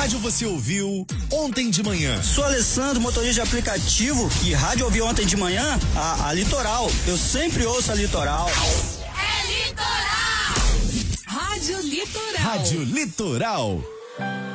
rádio você ouviu ontem de manhã? Sou Alessandro, motorista de aplicativo, e rádio ouvi ontem de manhã, a Litoral. Eu sempre ouço a Litoral. É Litoral! Rádio Litoral. Rádio Litoral.